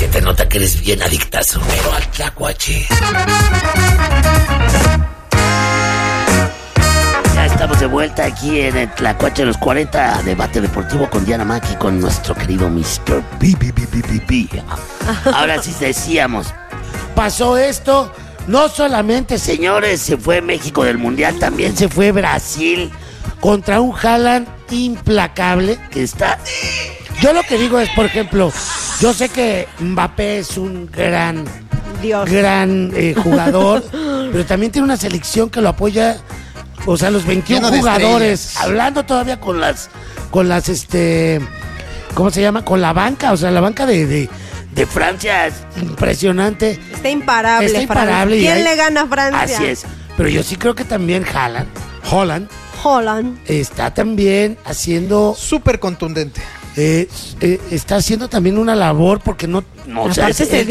Se te nota que eres bien adictazo, pero al tlacuache. Ya estamos de vuelta aquí en el Tlacuache de los 40, debate deportivo con Diana Maki, con nuestro querido Mr. B. Ahora sí decíamos, pasó esto, no solamente, señores, se fue México del Mundial, también se fue Brasil contra un Haaland implacable que está... Yo lo que digo es, por ejemplo, yo sé que Mbappé es un gran jugador, pero también tiene una selección que lo apoya, o sea, los 21 jugadores, hablando todavía con las, ¿cómo se llama? Con la banca, o sea, la banca de Francia es impresionante. Está imparable. ¿Quién le gana a Francia? Así es, pero yo sí creo que también Haaland está también haciendo... Súper contundente. Está haciendo también una labor porque no aparte se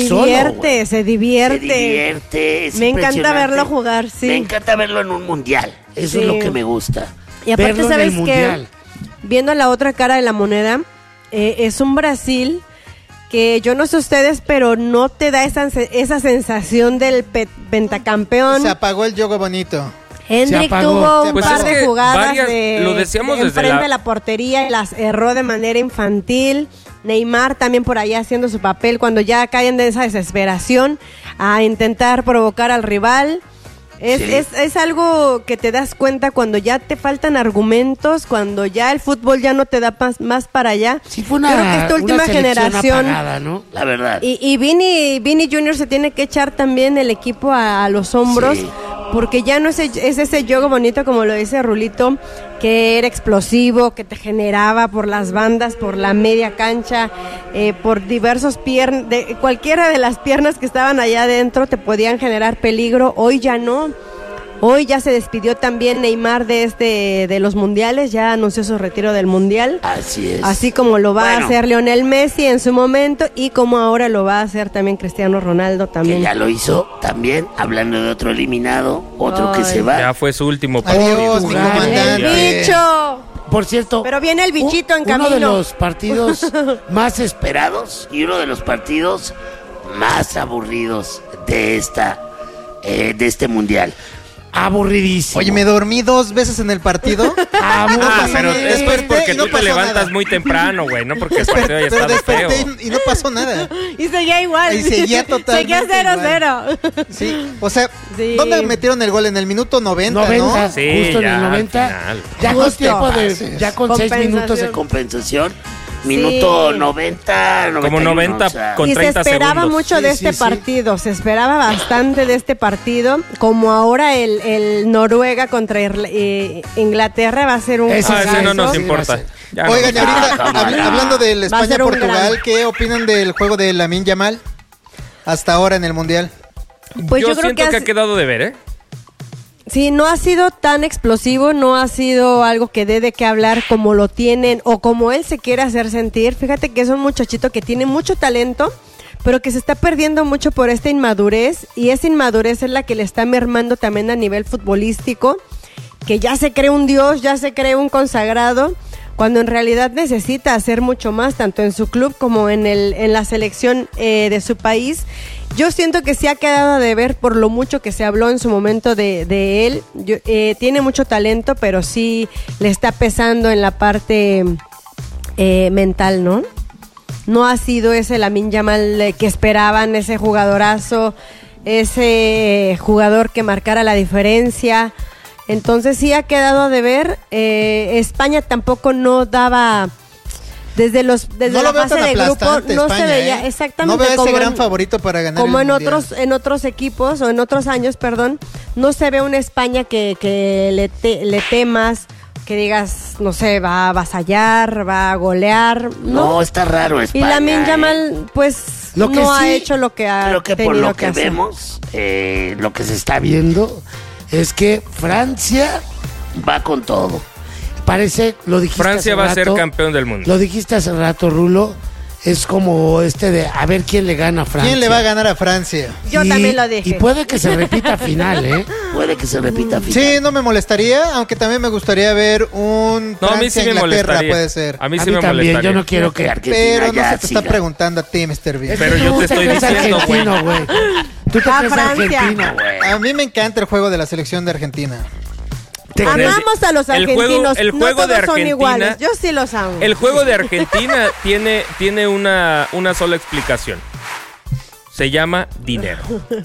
divierte. Me encanta verlo jugar, sí. Me encanta verlo en un mundial. Eso es lo que me gusta. Y aparte, ¿sabes qué? Viendo la otra cara de la moneda, es un Brasil que yo no sé ustedes, pero no te da esa sensación del pentacampeón. Se apagó el juego bonito. Hendrik tuvo un par de jugadas lo decíamos de enfrente de la portería y las erró de manera infantil. Neymar también por ahí haciendo su papel cuando ya caen de esa desesperación a intentar provocar al rival. Es algo que te das cuenta cuando ya te faltan argumentos, cuando ya el fútbol ya no te da más para allá. Sí, fue creo que esta última generación apagada, ¿no? La verdad. Y Vini Jr. se tiene que echar también el equipo a los hombros. Sí. Porque ya no es ese juego bonito, como lo dice Rulito, que era explosivo, que te generaba por las bandas, por la media cancha, por diversos cualquiera de las piernas que estaban allá adentro te podían generar peligro. Hoy ya no. Hoy ya se despidió también Neymar de los mundiales, ya anunció su retiro del mundial. Así es. Así como lo va a hacer Lionel Messi en su momento y como ahora lo va a hacer también Cristiano Ronaldo también. Que ya lo hizo también, hablando de otro eliminado, otro que se va. Ya fue su último partido. Adiós, mi comandante. ¡El bicho! Por cierto, pero viene el bichito en camino. Uno de los partidos más esperados y uno de los partidos más aburridos de este mundial. Aburridísimo. Oye, me dormí 2 veces en el partido. Pero es porque tú te levantas muy temprano, güey, no porque el partido ya estaba feo. Y no pasó nada. Y seguía igual. Y seguía totalmente seguía 0-0. Sí, o sea, ¿dónde metieron el gol? En el minuto 90, ¿no? Sí, justo en el 90. Ya con tiempo ya con 6 minutos de compensación. Minuto 90, como 90 con 30 segundos. Y se esperaba mucho de este partido, se esperaba bastante de este partido, como ahora el Noruega contra Inglaterra va a ser un eso no nos importa. Oigan, ahorita hablando del España-Portugal, ¿qué opinan del juego de Lamine Yamal hasta ahora en el Mundial? Pues yo siento que ha quedado de ver, ¿eh? Sí, no ha sido tan explosivo, no ha sido algo que dé de qué hablar como lo tienen o como él se quiere hacer sentir. Fíjate que es un muchachito que tiene mucho talento, pero que se está perdiendo mucho por esta inmadurez, y esa inmadurez es la que le está mermando también a nivel futbolístico, que ya se cree un dios, ya se cree un consagrado, cuando en realidad necesita hacer mucho más, tanto en su club como en la selección de su país. Yo siento que sí ha quedado de ver por lo mucho que se habló en su momento de él. Tiene mucho talento, pero sí le está pesando en la parte mental, ¿no? No ha sido ese Lamine Yamal que esperaban, ese jugadorazo, ese jugador que marcara la diferencia. Entonces sí ha quedado de ver. España tampoco no daba... Desde la fase de grupo no España, se veía exactamente. No veo ese gran favorito para ganar como el en otros equipos o en otros años, no se ve una España que le temas, que digas, no sé, va a avasallar, va a golear. No, está raro España. Y Lamine Yamal, pues, no ha hecho lo que ha tenido que hacer. Por lo que vemos, lo que se está viendo es que Francia va con todo. Parece, lo dijiste Francia hace va rato, a ser campeón del mundo. Lo dijiste hace rato, Rulo. es como de a ver quién le gana a Francia. ¿Quién le va a ganar a Francia? Yo también lo dije. Y puede que se repita final, ¿eh? Puede que se repita final. Sí, no me molestaría, aunque también me gustaría ver un Francia-Inglaterra, puede ser. A mí sí me también, molestaría. yo no quiero que Argentina Pero no se te siga. está preguntando a ti, Mr. B. Pero yo te estoy diciendo, güey. Tú te crees Francia. argentino, güey. A mí me encanta el juego de la selección de Argentina. Amamos a los argentinos. El juego no de todos son Argentina. iguales. Yo sí los amo. El juego de Argentina tiene una sola explicación. Se llama dinero.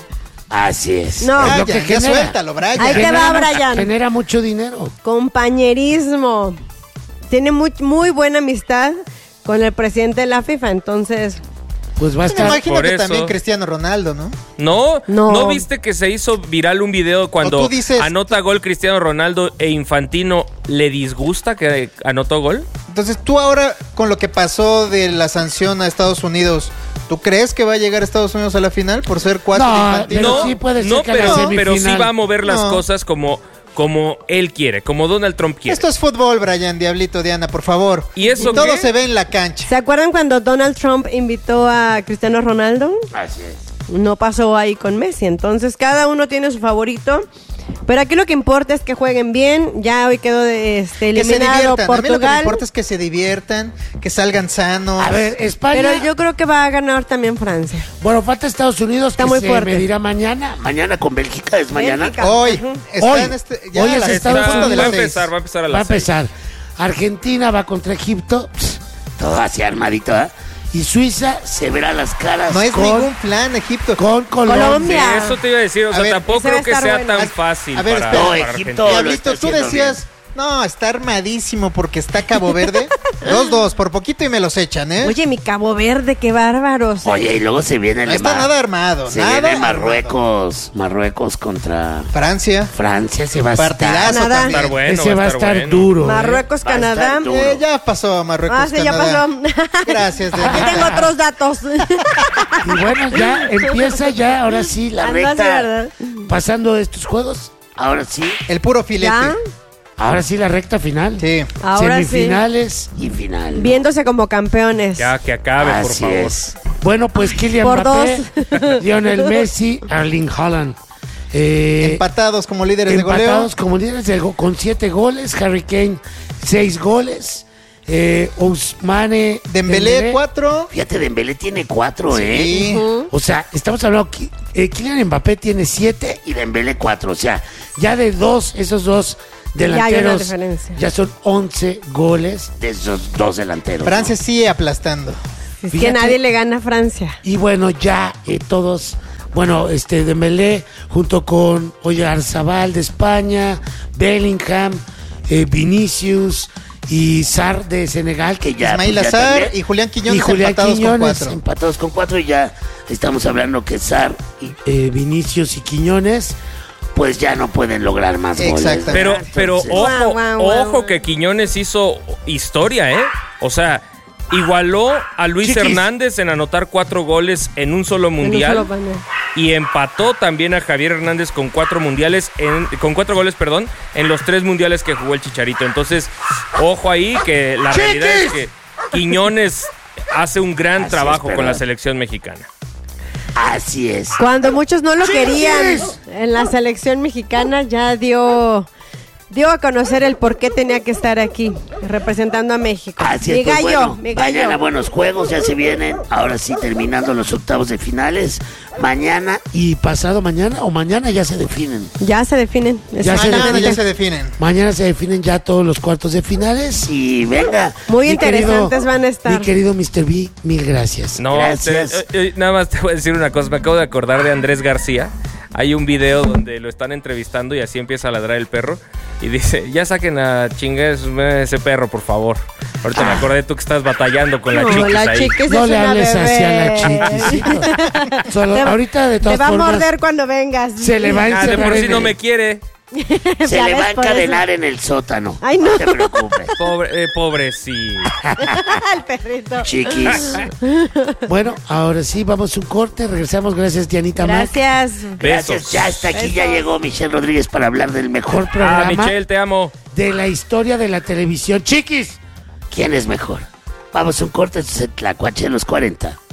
Así es. No. Es lo Brian, que ya genera. suéltalo, Brian. Ahí te va, Brian. Genera mucho dinero. Compañerismo. Tiene muy buena amistad con el presidente de la FIFA, entonces... Pues va a Me estar. imagino por que eso. también Cristiano Ronaldo, ¿no? ¿No viste que se hizo viral un video O cuando tú dices- anota gol Cristiano Ronaldo e Infantino le disgusta que anotó gol? Entonces, tú ahora, con lo que pasó de la sanción a Estados Unidos, ¿tú crees que va a llegar Estados Unidos a la final por ser 4 de No, Infantino? pero sí puede ser que a la pero semifinal. sí va a mover las No. cosas como él quiere, como Donald Trump quiere. Esto es fútbol, Brian, Diablito, Diana, por favor. ¿Y eso todo qué? se ve en la cancha. ¿Se acuerdan cuando Donald Trump invitó a Cristiano Ronaldo? Así es. No pasó ahí con Messi, entonces cada uno tiene su favorito. Pero aquí lo que importa es que jueguen bien. Ya hoy quedó Que se eliminado diviertan. A mí lo que me Portugal. importa es que se diviertan, que salgan sanos. A ver, España. Pero yo creo que va a ganar también Francia. Bueno, falta Estados Unidos. Está que muy se fuerte. medirá mañana. Mañana con Bélgica, ¿es mañana? Bélgica. Hoy, Ujú. está Hoy. en ya Hoy a es las Estados punto de Unidos. las Va a 6. empezar, va a empezar a Va a las 6. empezar. Argentina va contra Egipto. Todo así armadito, ¿eh? Y Suiza se verá las caras No es con, ningún plan, Egipto. con Colombia. Colombia. Eso te iba a decir, o A sea, ver, tampoco ese va creo a que estar sea bueno. tan fácil A ver, para, espera. No, para Egipto Argentina. lo Diablito, está tú haciendo decías, no, está armadísimo porque está Cabo Verde. 2-2, por poquito y me los echan, ¿eh? Oye, mi Cabo Verde, qué bárbaros. Oye, y luego se viene no está nada armado. Se nada viene armado. Marruecos contra Francia. Francia. Se va a Partidazo Canadá. también. Va a estar bueno, Ese va a estar bueno. duro. Marruecos, Va a estar Canadá. duro. Ya pasó Marruecos. Ah, sí, ya Canadá. pasó. Gracias, Aquí Dianita. tengo otros datos. Y bueno, ya empieza ya, ahora sí, la Ah, no, sí, recta. ¿verdad? Pasando estos juegos, ahora sí. El puro filete. ¿Ya? Ahora sí la recta final. Sí. Ahora sí. Semifinales y final. Viéndose como campeones. Ya, que acabe, por Así favor. es. Bueno, pues Kylian Por Mbappé, Lionel Messi, Erling Haaland. Empatados como líderes de goleo. Empatados como líderes con 7 goles. Harry Kane, 6 goles. Ousmane Dembélé 4. Fíjate, Dembélé tiene 4, Sí. O sea, estamos hablando que Kylian Mbappé tiene 7 y Dembélé 4. O sea, ya de esos dos hay una delanteros diferencia. ya son 11 goles de esos dos delanteros. Francia ¿no? sigue aplastando. Es que Fíjate. nadie le gana a Francia. Y bueno, ya todos, bueno, Dembélé junto con Oyarzabal de España, Bellingham, Vinicius y Sarr de Senegal, que ya Ismail pues, ya Azar también. y Julián Quiñones, Y Julián empatados Quiñones con 4. empatados con 4 y ya estamos hablando que Sarr, y, Vinicius y Quiñones pues ya no pueden lograr más goles. Exactamente. Pero Entonces, ojo, Guau, guau, ojo guau. que Quiñones hizo historia, ¿eh? O sea, igualó a Luis Chiquis. Hernández en anotar 4 goles en un solo mundial. En un solo baño. Y empató también a Javier Hernández con 4 goles, en los 3 mundiales que jugó el Chicharito. Entonces, ojo ahí que la realidad es que Quiñones hace un gran Así trabajo es, con la perdón. selección mexicana. Así es. Cuando muchos no lo ¡Chiquis! querían en la selección mexicana, ya dio a conocer el por qué tenía que estar aquí, representando a México. Así Mi es, pues, gallo, bueno, mi gallo. mañana buenos juegos, ya se vienen. Ahora sí, terminando los octavos de finales. Mañana y pasado mañana, o mañana ya se definen. Ya se definen. Ya se Mañana definen. ya se definen. Mañana se definen ya todos los cuartos de finales. Y venga. Muy mi interesantes van a estar. Mi querido Mr. B, mil gracias. No, gracias. nada más te voy a decir una cosa. Me acabo de acordar de Andrés García. Hay un video donde lo están entrevistando y así empieza a ladrar el perro. Y dice, ya saquen a chingues ese perro, por favor. Ahorita me acordé tú que estás batallando con la No, chiquis la ahí. chiquis No es le una hables bebé. así a la chiquis. Solo, Te va- ahorita de todas Te va a formas morder cuando vengas. se le va a Ah, de encerrar por sí en no el- me quiere. se Ya le va a ves, por eso. encadenar en el sótano. Ay, no. te preocupes. Pobrecito. El perrito. Chiquis. Bueno, ahora sí, vamos a un corte. Regresamos. Gracias, Dianita Mac. Gracias. Gracias. Besos. Ya está aquí, ya Besos. llegó Michelle Rodríguez para hablar del mejor Ah, programa Michelle, te amo. de la historia de la televisión. Chiquis, ¿quién es mejor? Vamos a un corte, Tlacuache de los 40.